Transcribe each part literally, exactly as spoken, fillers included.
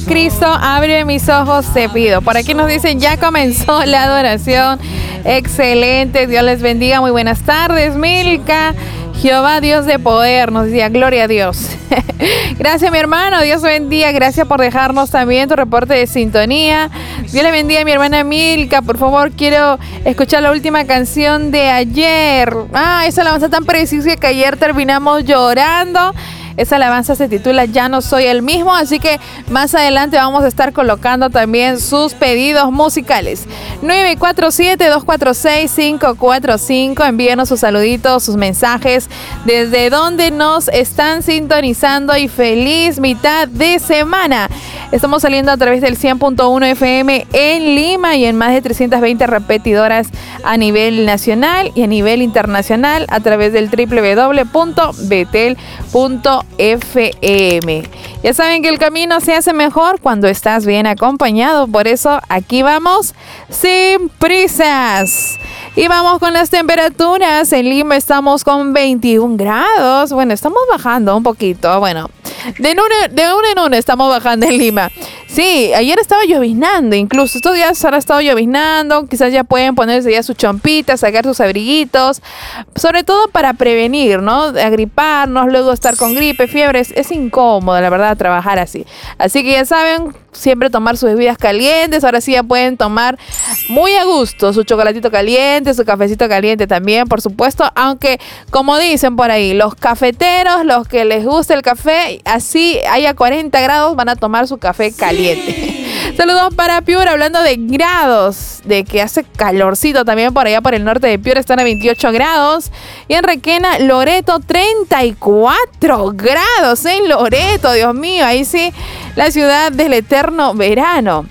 Cristo, abre mis ojos, te pido. Por aquí nos dicen, ya comenzó la adoración. Excelente, Dios les bendiga. Muy buenas tardes, Milka. Jehová, Dios de poder, nos decía, gloria a Dios. Gracias, mi hermano, Dios bendiga. Gracias por dejarnos también tu reporte de sintonía. Dios le bendiga a mi hermana Milka. Por favor, quiero escuchar la última canción de ayer. Ah, esa alabanza tan preciosa que ayer terminamos llorando. Esa alabanza se titula Ya no soy el mismo, así que más adelante vamos a estar colocando también sus pedidos musicales. nueve cuatro siete, dos cuatro seis, cinco cuatro cinco, envíenos sus saluditos, sus mensajes, desde donde nos están sintonizando y feliz mitad de semana. Estamos saliendo a través del cien punto uno F M en Lima y en más de trescientas veinte repetidoras a nivel nacional y a nivel internacional a través del doble u doble u doble u punto betel punto f m. Ya saben que el camino se hace mejor cuando estás bien acompañado, por eso aquí vamos sin prisas. Y vamos con las temperaturas. En Lima estamos con veintiún grados. Bueno, estamos bajando un poquito. Bueno, de una, de una en una estamos bajando en Lima. Sí, ayer estaba lloviznando, incluso estos días ahora ha estado lloviznando. Quizás ya pueden ponerse ya sus chompitas, sacar sus abriguitos, sobre todo para prevenir, ¿no? Agriparnos, luego estar con gripe, fiebres. Es incómodo, la verdad, trabajar así. Así que ya saben, siempre tomar sus bebidas calientes. Ahora sí ya pueden tomar muy a gusto su chocolatito caliente, su cafecito caliente también, por supuesto. Aunque, como dicen por ahí, los cafeteros, los que les gusta el café, así haya cuarenta grados, van a tomar su café caliente. Saludos para Piura, hablando de grados, de que hace calorcito también por allá por el norte de Piura, están a veintiocho grados. Y en Requena, Loreto, treinta y cuatro grados en Loreto, Dios mío, ahí sí, la ciudad del eterno verano.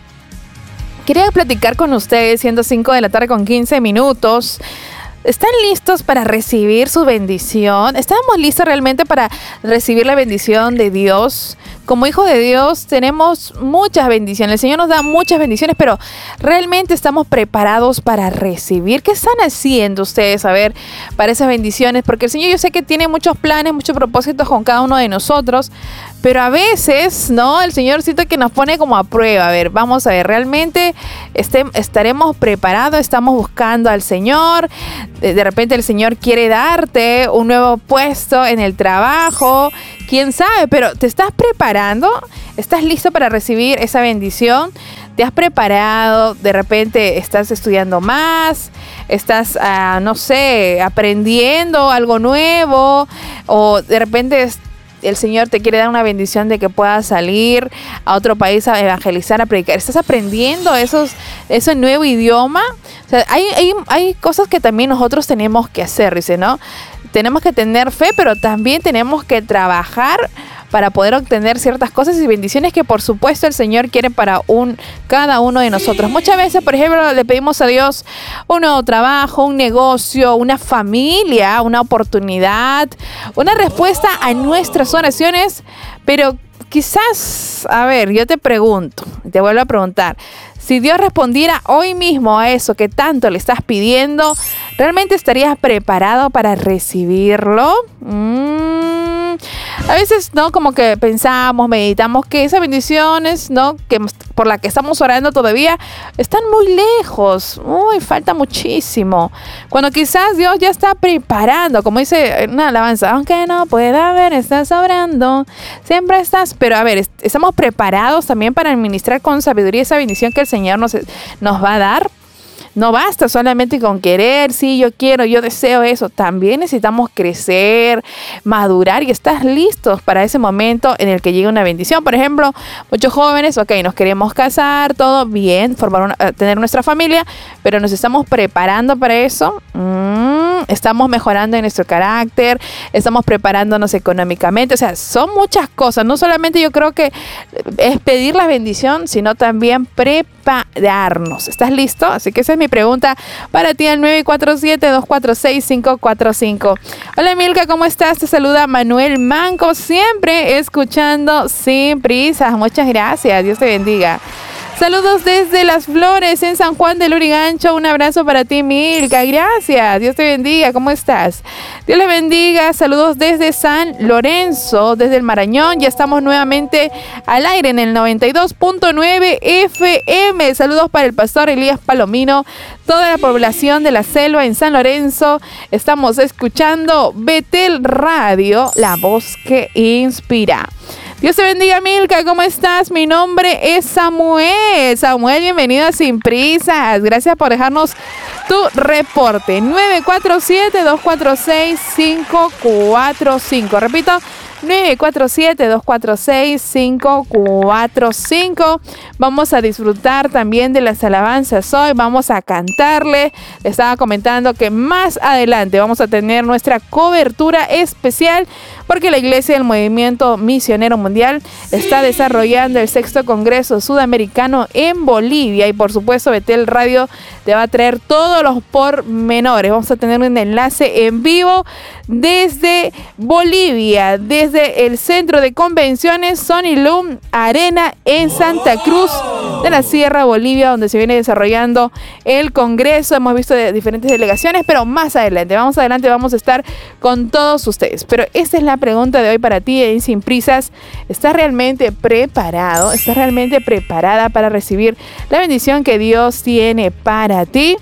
Quería platicar con ustedes, siendo cinco de la tarde con quince minutos. ¿Están listos para recibir su bendición? ¿Estamos listos realmente para recibir la bendición de Dios? Como hijo de Dios tenemos muchas bendiciones. El Señor nos da muchas bendiciones, pero ¿realmente estamos preparados para recibir? ¿Qué están haciendo ustedes, a ver, para esas bendiciones? Porque el Señor, yo sé que tiene muchos planes, muchos propósitos con cada uno de nosotros, pero a veces, ¿no? El Señor siento que nos pone como a prueba. A ver, vamos a ver, ¿realmente este, estaremos preparados? ¿Estamos buscando al Señor? De, de repente el Señor quiere darte un nuevo puesto en el trabajo. ¿Quién sabe? Pero ¿te estás preparando? ¿Estás listo para recibir esa bendición? ¿Te has preparado? De repente estás estudiando más, estás, uh, no sé, aprendiendo algo nuevo, o de repente el Señor te quiere dar una bendición de que puedas salir a otro país a evangelizar, a predicar. ¿Estás aprendiendo esos, ese nuevo idioma? O sea, hay, hay, hay cosas que también nosotros tenemos que hacer, dice, ¿no? Tenemos que tener fe, pero también tenemos que trabajar para poder obtener ciertas cosas y bendiciones que por supuesto el Señor quiere para un, cada uno de nosotros. Muchas veces, por ejemplo, le pedimos a Dios un nuevo trabajo, un negocio, una familia, una oportunidad, una respuesta a nuestras oraciones, pero quizás, a ver, yo te pregunto, te vuelvo a preguntar, si Dios respondiera hoy mismo a eso que tanto le estás pidiendo, ¿realmente estarías preparado para recibirlo? Mm, a veces, ¿no? Como que pensamos, meditamos que esas bendiciones, ¿no? Que por la que estamos orando todavía están muy lejos. Uy, falta muchísimo. Cuando quizás Dios ya está preparando, como dice una alabanza, aunque no pueda ver, estás obrando, siempre estás. Pero a ver, ¿estamos preparados también para administrar con sabiduría esa bendición que el Señor nos, nos va a dar? No basta solamente con querer, sí, yo quiero, yo deseo eso. También necesitamos crecer, madurar y estar listos para ese momento en el que llegue una bendición. Por ejemplo, muchos jóvenes, ok, nos queremos casar, todo bien, formar una, tener nuestra familia, pero nos estamos preparando para eso. Mm, estamos mejorando en nuestro carácter, estamos preparándonos económicamente. O sea, son muchas cosas. No solamente yo creo que es pedir la bendición, sino también prepararnos. ¿Estás listo? Así que esa es mi pregunta para ti al nueve cuatro siete, dos cuatro seis, cinco cuatro cinco. Hola Milka, ¿cómo estás? Te saluda Manuel Manco, siempre escuchando sin prisas. Muchas gracias, Dios te bendiga. Saludos desde Las Flores en San Juan del Lurigancho. Un abrazo para ti, Milka. Gracias. Dios te bendiga. ¿Cómo estás? Dios le bendiga. Saludos desde San Lorenzo, desde el Marañón. Ya estamos nuevamente al aire en el noventa y dos punto nueve F M. Saludos para el pastor Elías Palomino, toda la población de la selva en San Lorenzo. Estamos escuchando Betel Radio, la voz que inspira. Dios te bendiga, Milka. ¿Cómo estás? Mi nombre es Samuel. Samuel, bienvenido a Sin Prisas. Gracias por dejarnos tu reporte. nueve cuatro siete, dos cuatro seis, cinco cuatro cinco. Repito, nueve cuatro siete, dos cuatro seis, cinco cuatro cinco. Vamos a disfrutar también de las alabanzas hoy. Vamos a cantarle. Les estaba comentando que más adelante vamos a tener nuestra cobertura especial porque la Iglesia del Movimiento Misionero Mundial está desarrollando el sexto Congreso Sudamericano en Bolivia y por supuesto Betel Radio te va a traer todos los pormenores. Vamos a tener un enlace en vivo desde Bolivia, desde el Centro de Convenciones Sonilum Arena en Santa Cruz de la Sierra, Bolivia, donde se viene desarrollando el Congreso. Hemos visto de diferentes delegaciones, pero más adelante, vamos adelante, vamos a estar con todos ustedes. Pero esta es la pregunta de hoy para ti en Sin Prisas. ¿Estás realmente preparado? ¿Estás realmente preparada para recibir la bendición que Dios tiene para ti?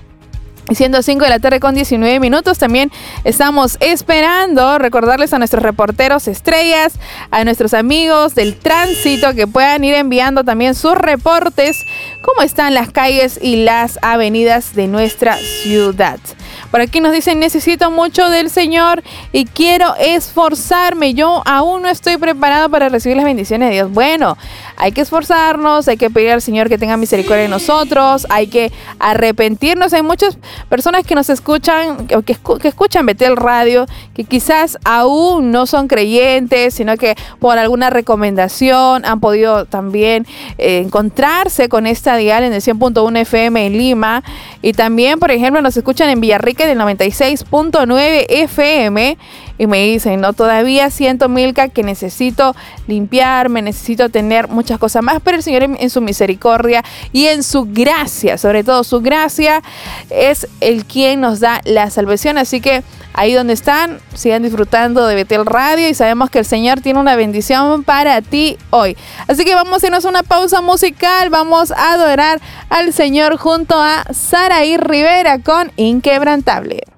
Siendo cinco de la tarde con diecinueve minutos, también estamos esperando recordarles a nuestros reporteros estrellas, a nuestros amigos del tránsito que puedan ir enviando también sus reportes, cómo están las calles y las avenidas de nuestra ciudad. Por aquí nos dicen, necesito mucho del Señor y quiero esforzarme. Yo aún no estoy preparado para recibir las bendiciones de Dios. Bueno, hay que esforzarnos, hay que pedir al Señor que tenga misericordia de nosotros, hay que arrepentirnos. Hay muchas personas que nos escuchan, que, escu- que escuchan Betel Radio, que quizás aún no son creyentes, sino que por alguna recomendación han podido también eh, encontrarse con esta dial en el cien punto uno F M en Lima. Y también, por ejemplo, nos escuchan en Villarrica del noventa y seis punto nueve F M. Y me dicen, no, todavía siento, Milka, que necesito limpiarme, necesito tener muchas cosas más, pero el Señor en, en su misericordia y en su gracia, sobre todo su gracia, es el quien nos da la salvación. Así que ahí donde están, sigan disfrutando de Betel Radio y sabemos que el Señor tiene una bendición para ti hoy. Así que vamos a irnos a una pausa musical, vamos a adorar al Señor junto a Saraí Rivera con Inquebrantable.